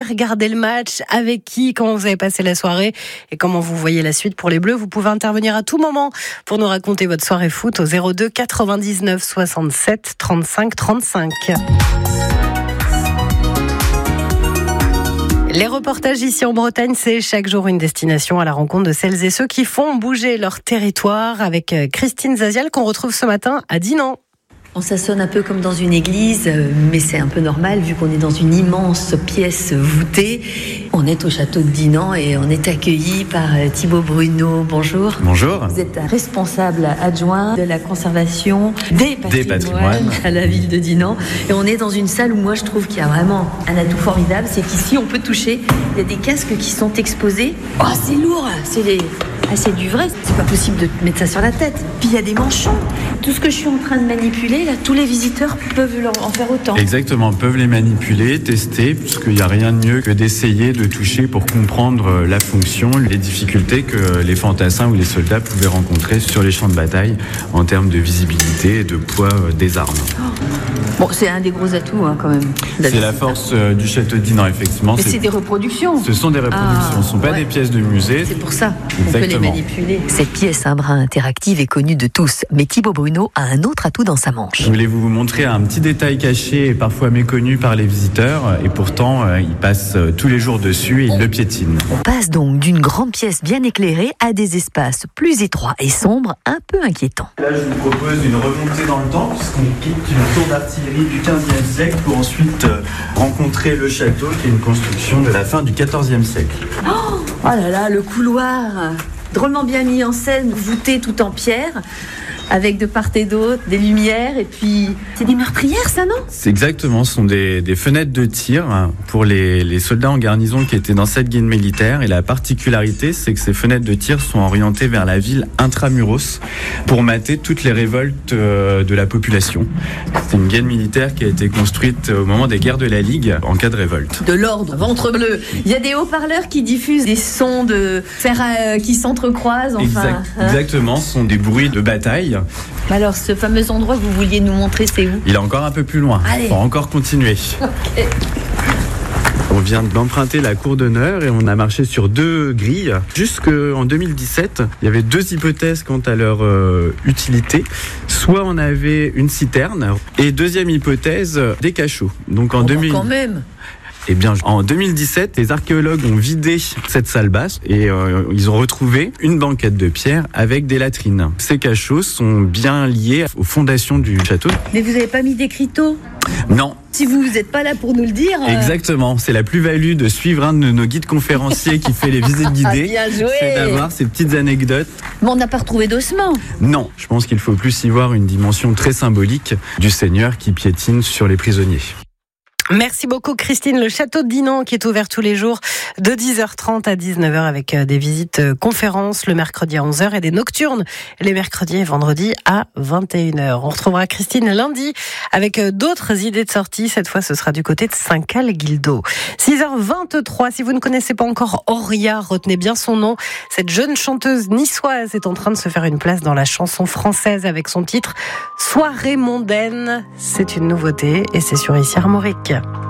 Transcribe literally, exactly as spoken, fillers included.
regardé le match, avec qui, comment vous avez passé la soirée et comment vous voyez la suite pour les Bleus. Vous pouvez intervenir à tout moment pour nous raconter votre soirée foot au zéro deux quatre-vingt-dix-neuf soixante-sept trente-cinq trente-cinq. Les reportages ici en Bretagne, c'est chaque jour une destination à la rencontre de celles et ceux qui font bouger leur territoire, avec Christine Zazial qu'on retrouve ce matin à Dinan. On s'assonne un peu comme dans une église, mais c'est un peu normal vu qu'on est dans une immense pièce voûtée. On est au château de Dinan et on est accueilli par Thibaut Bruno. Bonjour. Bonjour. Vous êtes responsable adjoint de la conservation des patrimoines, des patrimoines à la ville de Dinan. Et on est dans une salle où moi je trouve qu'il y a vraiment un atout formidable, c'est qu'ici on peut toucher. Il y a des casques qui sont exposés. Oh, c'est lourd, c'est les... Ah, c'est du vrai, c'est pas possible de mettre ça sur la tête. Puis il y a des manchons. Tout ce que je suis en train de manipuler, là, tous les visiteurs peuvent en faire autant. Exactement, peuvent les manipuler, tester, puisqu'il n'y a rien de mieux que d'essayer de toucher pour comprendre la fonction, les difficultés que les fantassins ou les soldats pouvaient rencontrer sur les champs de bataille en termes de visibilité et de poids des armes. Oh. Bon, c'est un des gros atouts hein, quand même. C'est la force euh, du château de Dinan, effectivement. Mais c'est, c'est des reproductions. Ce sont des reproductions, ah, ce ne sont pas ouais. des pièces de musée. C'est pour ça qu'on peut les manipuler. Cette pièce un brin interactive est connue de tous, mais Thibaut Bruno a un autre atout dans sa manche. Je voulais vous montrer un petit détail caché et parfois méconnu par les visiteurs, et pourtant euh, ils passent tous les jours dessus et ils le piétinent. On passe donc d'une grande pièce bien éclairée à des espaces plus étroits et sombres, un peu inquiétants. Là, je vous propose une remontée dans le temps, puisqu'on quitte une tour d'artillerie du quinzième siècle pour ensuite euh, rencontrer le château, qui est une construction de la fin du quatorzième siècle. Oh, oh là là, le couloir, drôlement bien mis en scène, voûté tout en pierre, avec de part et d'autre des lumières, et puis c'est des meurtrières, ça, non? C'est exactement, ce sont des, des fenêtres de tir pour les, les soldats en garnison qui étaient dans cette guilde militaire, et la particularité, c'est que ces fenêtres de tir sont orientées vers la ville intramuros pour mater toutes les révoltes de la population. C'est une guilde militaire qui a été construite au moment des guerres de la Ligue en cas de révolte. De l'ordre, ventre bleu. Il y a des haut-parleurs qui diffusent des sons de fer euh, qui s'entrecroisent, enfin. Exact, hein. Exactement, ce sont des bruits de bataille. Alors, ce fameux endroit que vous vouliez nous montrer, c'est où? Il est encore un peu plus loin. Allez. Il faut encore continuer. Okay. On vient d'emprunter la cour d'honneur et on a marché sur deux grilles. Jusqu'en deux mille dix-sept, il y avait deux hypothèses quant à leur euh, utilité. Soit on avait une citerne et deuxième hypothèse, des cachots. Donc en oh, deux mille... quand même. Eh bien, en deux mille dix-sept, les archéologues ont vidé cette salle basse et euh, ils ont retrouvé une banquette de pierre avec des latrines. Ces cachots sont bien liés aux fondations du château. Mais vous n'avez pas mis d'écriteaux? Non. Si vous n'êtes pas là pour nous le dire. Euh... Exactement, c'est la plus-value de suivre un de nos guides conférenciers qui fait les visites guidées. Ah, bien joué. C'est d'avoir ces petites anecdotes. Mais on n'a pas retrouvé d'ossements. Non, je pense qu'il faut plus y voir une dimension très symbolique du Seigneur qui piétine sur les prisonniers. Merci beaucoup Christine. Le château de Dinan qui est ouvert tous les jours de dix heures trente à dix-neuf heures avec des visites conférences le mercredi à onze heures et des nocturnes les mercredis et vendredis à vingt et une heures. On retrouvera Christine lundi avec d'autres idées de sortie. Cette fois, ce sera du côté de Saint-Call-Guildo. six heures vingt-trois. Si vous ne connaissez pas encore Auria, retenez bien son nom. Cette jeune chanteuse niçoise est en train de se faire une place dans la chanson française avec son titre Soirée mondaine. C'est une nouveauté et c'est sur Ici Armorique.